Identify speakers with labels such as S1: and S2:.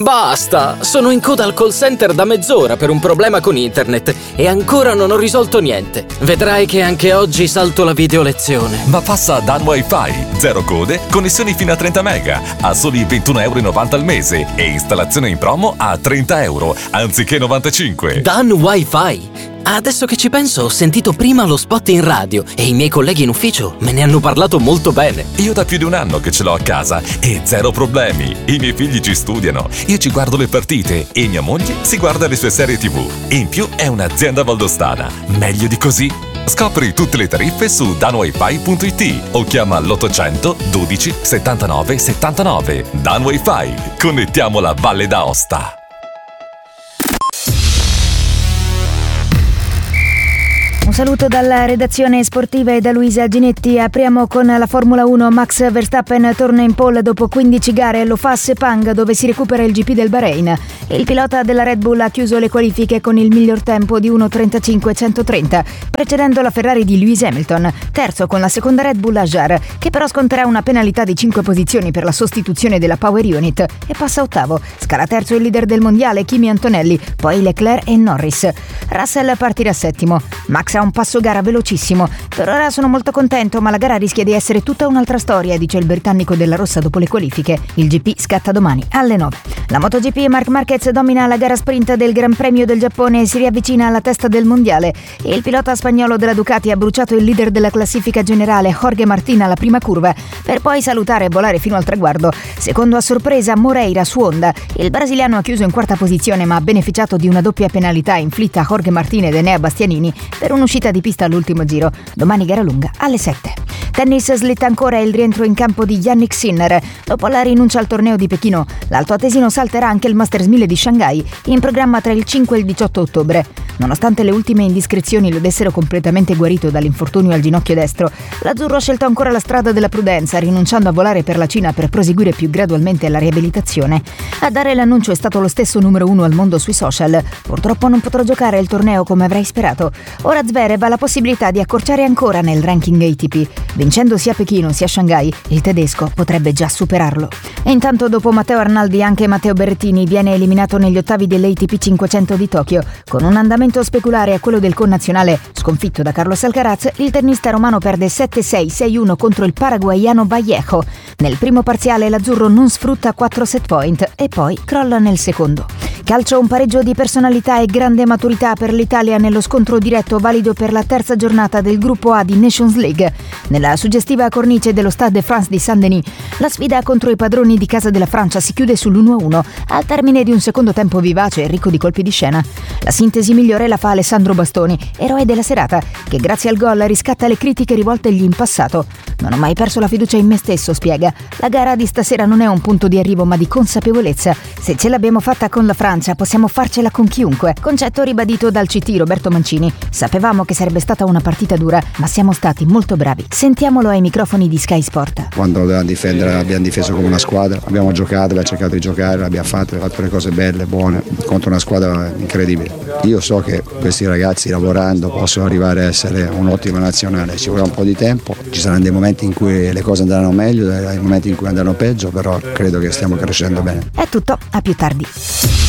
S1: Basta! Sono in coda al call center da mezz'ora per un problema con internet e ancora non ho risolto niente. Vedrai che anche oggi salto la videolezione.
S2: Ma passa a Dan Wi-Fi. Zero code, connessioni fino a 30 mega, a soli €21,90 al mese e installazione in promo a €30, anziché 95.
S1: Dan Wi-Fi? Adesso che ci penso, ho sentito prima lo spot in radio e i miei colleghi in ufficio me ne hanno parlato molto bene.
S2: Io da più di un anno che ce l'ho a casa e zero problemi. I miei figli ci studiano, io ci guardo le partite e mia moglie si guarda le sue serie TV. In più è un'azienda valdostana. Meglio di così? Scopri tutte le tariffe su danwifi.it o chiama l'800 12 79 79. Dan Wi-Fi. Connettiamo la Valle d'Aosta.
S3: Un saluto dalla redazione sportiva e da Luisa Ginetti. Apriamo con la Formula 1. Max Verstappen torna in pole dopo 15 gare, lo fa a Sepang dove si recupera il GP del Bahrain. Il pilota della Red Bull ha chiuso le qualifiche con il miglior tempo di 1:35,130, precedendo la Ferrari di Lewis Hamilton, terzo con la seconda Red Bull Hajar, che però sconterà una penalità di 5 posizioni per la sostituzione della Power Unit e passa ottavo. Scala terzo il leader del mondiale Kimi Antonelli, poi Leclerc e Norris. Russell partirà settimo. Max ha un passo gara velocissimo. Per ora sono molto contento, ma la gara rischia di essere tutta un'altra storia, dice il britannico della Rossa dopo le qualifiche. Il GP scatta domani alle 9. La MotoGP, Marc Marquez domina la gara sprint del Gran Premio del Giappone e si riavvicina alla testa del mondiale. E il pilota spagnolo della Ducati ha bruciato il leader della classifica generale, Jorge Martin, alla prima curva, per poi salutare e volare fino al traguardo. Secondo a sorpresa Moreira su Honda. Il brasiliano ha chiuso in quarta posizione, ma ha beneficiato di una doppia penalità inflitta a Jorge Martin ed Enea Bastianini per un'uscita di pista all'ultimo giro. Domani gara lunga alle 7. Tennis, slitta ancora il rientro in campo di Jannik Sinner. Dopo la rinuncia al torneo di Pechino, l'altoatesino salterà anche il Masters 1000 di Shanghai, in programma tra il 5 e il 18 ottobre. Nonostante le ultime indiscrezioni lo dessero completamente guarito dall'infortunio al ginocchio destro, l'azzurro ha scelto ancora la strada della prudenza, rinunciando a volare per la Cina per proseguire più gradualmente la riabilitazione. A dare l'annuncio è stato lo stesso numero 1 al mondo sui social. Purtroppo non potrò giocare il torneo come avrei sperato. Ora Zverev ha la possibilità di accorciare ancora nel ranking ATP. Vincendo sia Pechino sia Shanghai, il tedesco potrebbe già superarlo. E intanto, dopo Matteo Arnaldi, anche Matteo Berrettini viene eliminato negli ottavi dell'ATP 500 di Tokyo. Con un andamento speculare a quello del connazionale sconfitto da Carlos Alcaraz, il tennista romano perde 7-6, 6-1 contro il paraguaiano Vallejo. Nel primo parziale l'azzurro non sfrutta 4 set point e poi crolla nel secondo. Calcio, un pareggio di personalità e grande maturità per l'Italia nello scontro diretto valido per la terza giornata del gruppo A di Nations League. Nella suggestiva cornice dello Stade de France di Saint-Denis, la sfida contro i padroni di casa della Francia si chiude sull'1-1 al termine di un secondo tempo vivace e ricco di colpi di scena. La sintesi migliore la fa Alessandro Bastoni, eroe della serata, che grazie al gol riscatta le critiche rivoltegli in passato. Non ho mai perso la fiducia in me stesso, spiega. La gara di stasera non è un punto di arrivo ma di consapevolezza. Se ce l'abbiamo fatta con la Francia, possiamo farcela con chiunque. Concetto ribadito dal CT Roberto Mancini. Sapevamo che sarebbe stata una partita dura, ma siamo stati molto bravi. Sentiamolo ai microfoni di Sky Sport.
S4: Quando dovevamo difendere abbiamo difeso come una squadra, abbiamo giocato, abbiamo cercato di giocare, l'abbiamo fatto le cose belle, buone, contro una squadra incredibile. Io so che questi ragazzi lavorando possono arrivare a essere un'ottima nazionale, ci vorrà un po' di tempo, ci saranno dei momenti in cui le cose andranno meglio, dei momenti in cui andranno peggio, però credo che stiamo crescendo bene.
S3: È tutto, a più tardi.